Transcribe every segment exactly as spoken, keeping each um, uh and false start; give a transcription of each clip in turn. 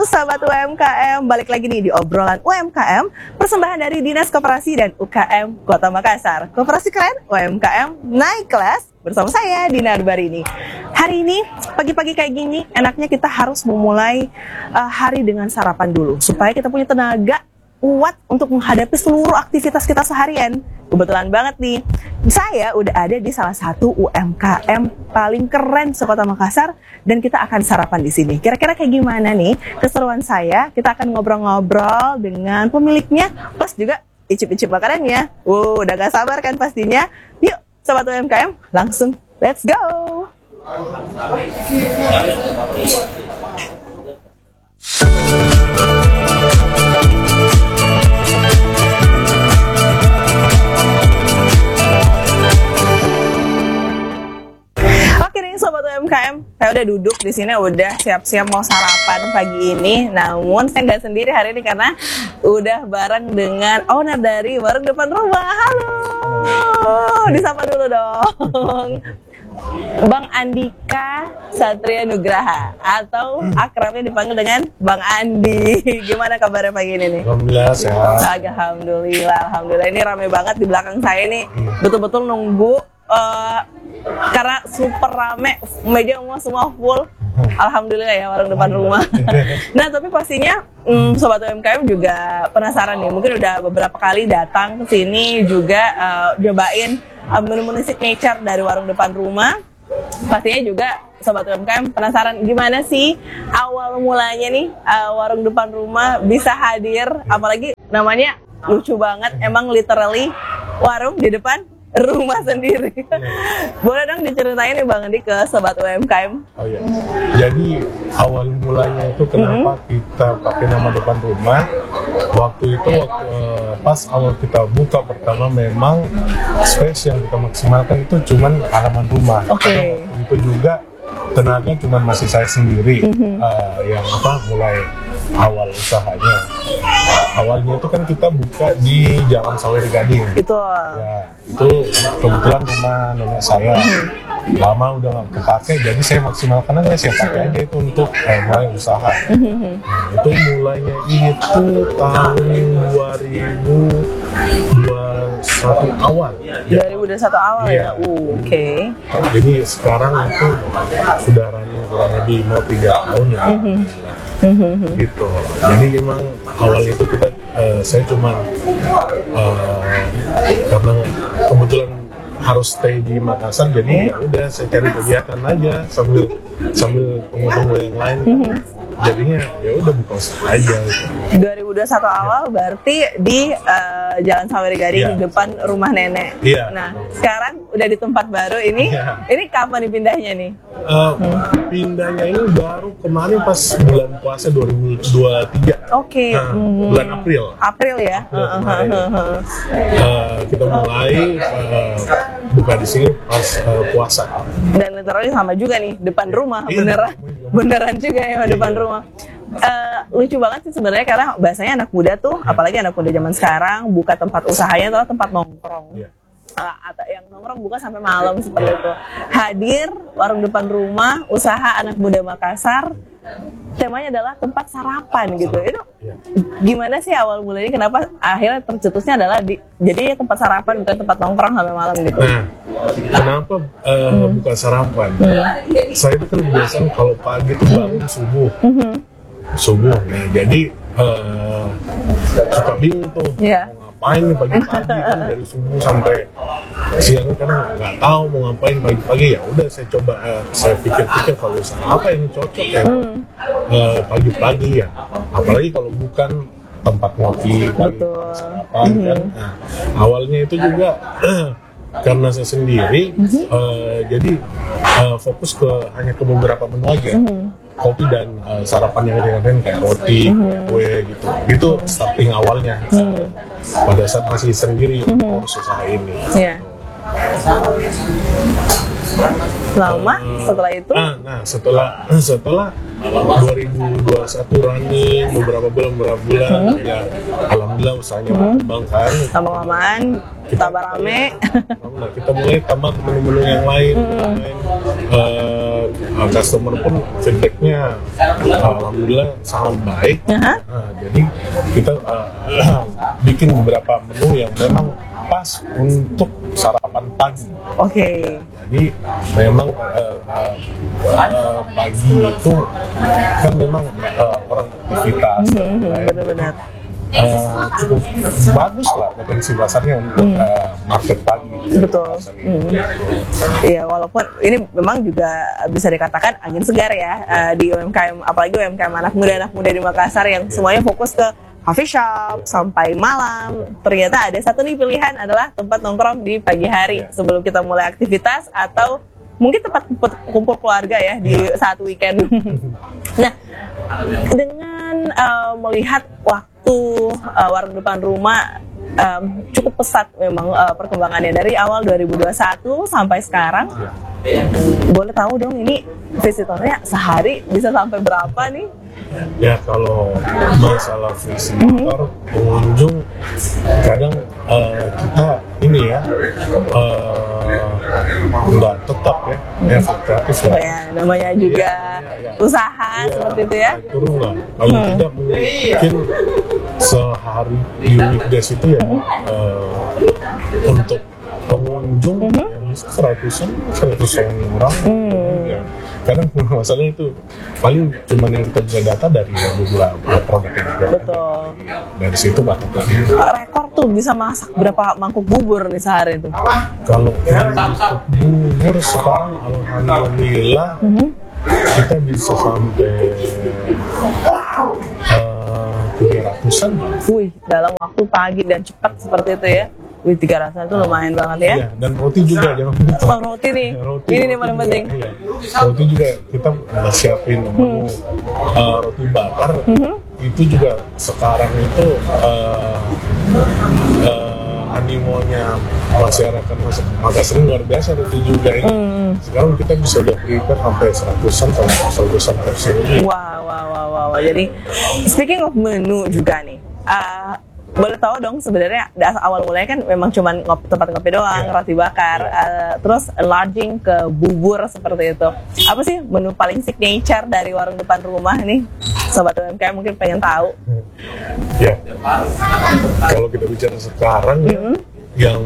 sahabat U M K M, balik lagi nih di obrolan U M K M, persembahan dari Dinas Koperasi dan U K M Kota Makassar. Koperasi keren, U M K M naik kelas, bersama saya Dina Arbarini. Hari ini pagi-pagi kayak gini, enaknya kita harus memulai uh, hari dengan sarapan dulu supaya kita punya tenaga kuat untuk menghadapi seluruh aktivitas kita seharian. Kebetulan banget nih, saya udah ada di salah satu U M K M paling keren sekota Makassar dan kita akan sarapan di sini. Kira-kira kayak gimana nih keseruan saya? Kita akan ngobrol-ngobrol dengan pemiliknya, plus juga icip-icip makanannya. Wow, udah gak sabar kan pastinya? Yuk, sobat U M K M, langsung let's go! Sobat U M K M, saya udah duduk di sini, udah siap-siap mau sarapan pagi ini. Namun saya nggak sendiri hari ini karena udah bareng dengan owner dari warung depan rumah. Halo, disapa dulu dong. Bang Andika Satria Nugraha atau akrabnya dipanggil dengan Bang Andi. Gimana kabarnya pagi ini nih? Alhamdulillah sehat. Alhamdulillah, alhamdulillah. Ini ramai banget di belakang saya nih. Betul-betul nunggu. Uh, karena super rame, meja semua full. Alhamdulillah ya, warung depan rumah. Nah, tapi pastinya um, sobat U M K M juga penasaran nih. Mungkin udah beberapa kali datang ke sini juga uh, cobain uh, menu-menu signature dari warung depan rumah. Pastinya juga sobat U M K M penasaran gimana sih awal mulanya nih uh, warung depan rumah bisa hadir, apalagi namanya lucu banget, emang literally warung di depan rumah sendiri. Boleh dong diceritain nih Bang Andi ke sobat U M K M? Oh iya. Jadi awal mulanya itu kenapa mm-hmm. kita pakai nama depan rumah? Waktu itu waktu, uh, pas awal kita buka pertama memang space yang kita maksimalkan itu cuman halaman rumah. Oke. Okay. Itu juga tenaga cuman masih saya sendiri mm-hmm. uh, yang apa mulai awal usahanya. Awalnya itu kan kita buka di Jalan Sawer Gading. Itu. Ya, itu kebetulan rumah nenek saya. Lama udah nggak kepake, jadi saya maksimalkan aja, saya pakai aja itu untuk eh, mulai usaha. Nah, itu mulainya itu tahun dua ribu dua puluh satu awal. dua ribu dua puluh satu awal ya? Iya. Uh, Oke. Okay. Jadi sekarang itu sudah running kurang lebih mau tiga tahun ya. Gitu. Jadi memang awalnya itu kita uh, saya cuma uh, karena kebetulan harus stay di Makassar, jadi ya udah saya cari kegiatan aja sambil sambil tunggu-tunggu yang lain. Jadinya ya udah buka usaha aja. Gitu. dua ribu dua puluh satu awal berarti di uh, Jalan Sawer Gading ya. Di depan rumah nenek. Iya. Nah, sekarang udah di tempat baru ini. Ya. Ini kapan dipindahnya nih? Uh, hmm. Pindahnya ini baru kemarin pas bulan puasa dua ribu dua puluh tiga. Oke. Okay. Nah, hmm. Bulan April. April ya. April uh, uh, kita mulai uh, buka di sini pas uh, puasa. Dan literally sama juga nih depan rumah, iya, beneran, beneran juga ya iya. Depan rumah. Uh, lucu banget sih sebenarnya karena bahasanya anak muda tuh, ya. Apalagi anak muda zaman sekarang buka tempat usahanya atau tempat nongkrong. Ya. Uh, atau yang nongkrong buka sampai malam seperti itu. Hadir warung depan rumah, usaha anak muda Makassar. Temanya adalah tempat sarapan gitu. Itu ya. Gimana sih awal mulanya, kenapa akhirnya tercetusnya adalah di, jadi tempat sarapan bukan tempat nongkrong sampai malam gitu. Nah, kenapa uh, hmm. bukan sarapan? Hmm. Saya itu kan biasanya kalau pagi itu bangun subuh. Hmm. Subuh. Nah, jadi uh, suka bingung tuh. Yeah. Ngapain nih pagi-pagi kan dari subuh sampai siang kan nggak tahu mau ngapain pagi-pagi, ya udah saya coba uh, saya pikir-pikir kalau usaha apa yang cocok ya hmm. uh, pagi-pagi ya, apalagi kalau bukan tempat ngopi sarapan hmm. kan. Nah, awalnya itu juga karena saya sendiri hmm. uh, jadi uh, fokus ke hanya ke beberapa menu aja. Hmm. Kopi dan uh, sarapan yang ringan-ringan kayak roti, mm-hmm. kue gitu. Itu starting awalnya. Mm-hmm. Pada saat masih sendiri mm-hmm. urus usaha ini. Yeah. Lama Uh, setelah itu? Nah, nah setelah setelah dua ribu dua puluh satu running beberapa bulan beberapa bulan hmm. ya alhamdulillah usahanya hmm. berkembang kan. Lama-lamaan kita rame. Nah, kita mulai tambah menu-menu yang lain. Hmm. Uh, customer pun feedbacknya alhamdulillah sangat baik. Uh-huh. Nah, jadi kita uh, bikin beberapa menu yang memang pas untuk sarapan pagi. Oke. Okay. Jadi memang uh, uh, uh, pagi itu kan memang uh, orang aktivitas, mm-hmm, kan, benar-benar uh, cukup bagus lah potensi pasarnya untuk mm. uh, market pagi. Betul. Iya, mm. walaupun ini memang juga bisa dikatakan angin segar ya uh, di U M K M, apalagi U M K M anak muda anak muda di Makassar yang yeah. semuanya fokus ke coffee shop sampai malam. Ternyata ada satu nih pilihan adalah tempat nongkrong di pagi hari sebelum kita mulai aktivitas atau mungkin tempat kumpul keluarga ya di saat weekend. Nah, dengan uh, melihat waktu uh, warung depan rumah um, cukup pesat memang uh, perkembangannya dari awal dua ribu dua puluh satu sampai sekarang. Boleh tahu dong ini visitornya sehari bisa sampai berapa nih? Ya kalau masalah visitor mm-hmm. pengunjung kadang uh, kita ini ya nggak uh, tetap ya ya fluktuatif ya. Oh ya namanya juga ya, ya, ya. usaha ya, seperti itu ya. Turun lah kalau hmm. tidak mungkin sehari di weekdays itu ya hmm. uh, untuk pengunjung mm-hmm. yang bisa seratusan seratusan orang mm. ya. Kadang masalahnya itu paling cuma yang kita bisa data dari beberapa produk yang kita betul dari, dari situ bahkan rekor tuh bisa masak berapa mangkuk bubur nih sehari itu? Kalau mangkuk bubur sekarang alhamdulillah mm-hmm. kita bisa sampai tiga ratusan. Wih, dalam waktu pagi dan cepat seperti itu ya. Wih, tiga ratus itu lumayan banget ya. Iya, dan roti juga jangan lupa. Oh, roti nih. Ya, roti, ini nih paling penting. Iya. Roti juga kita udah siapin hmm. menu uh, roti bakar. Hmm. Itu juga sekarang itu uh, uh, animonya masyarakat Makassar luar biasa roti juga ini. Hmm. Sekarang kita bisa udah prepare sampai seratusan sampai seratusan persen. Wah, wah, wah, wah, wah. Jadi speaking of menu juga nih. Uh, boleh tahu dong sebenarnya awal mulanya kan memang cuma ngop, tempat ngopi doang, yeah. roti bakar, yeah. uh, terus enlarging ke bubur seperti itu. Apa sih menu paling signature dari warung depan rumah nih? Sobat U M K M mungkin pengen tahu. Ya, yeah. Kalau kita bicara sekarang mm-hmm. yang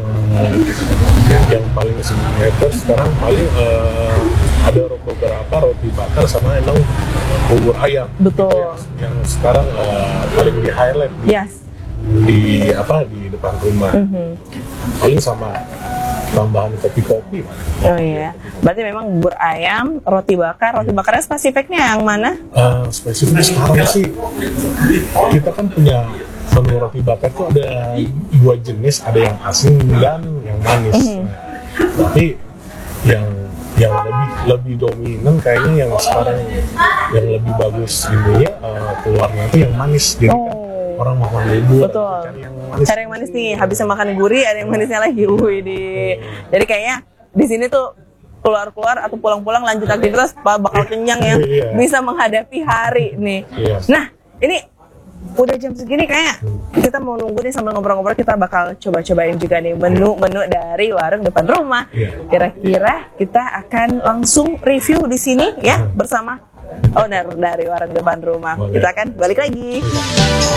yang paling signature sekarang paling uh, ada beberapa roti bakar sama emang bubur ayam. Betul. Yang, yang sekarang uh, paling di highlight. Yes. di apa di depan rumah mm-hmm. paling sama tambahan kopi-kopi. Oh iya, berarti memang bubur ayam, roti bakar, roti bakarnya spesifiknya yang mana? Uh, spesifiknya sekarang sih kita kan punya menu roti bakar tuh ada dua jenis, ada yang asin dan yang manis. Mm-hmm. Nah, tapi yang yang lebih lebih dominan kayaknya yang sekarang yang lebih bagus ini ya uh, keluarnya itu yang manis jadi oh. kan orang makan bubur betul cari yang manis, cari yang manis nih habisnya makan gurih ada yang manisnya lagi wih di hmm. jadi kayaknya di sini tuh keluar-keluar atau pulang-pulang lanjut aktivitas bakal kenyang ya yeah. bisa menghadapi hari nih yeah. Nah ini udah jam segini kayak kita mau nunggu nih sambil ngobrol-ngobrol kita bakal coba-cobain juga nih menu-menu dari warung depan rumah yeah. Kira-kira kita akan langsung review di sini ya bersama owner dari warung depan rumah. Kita akan balik lagi.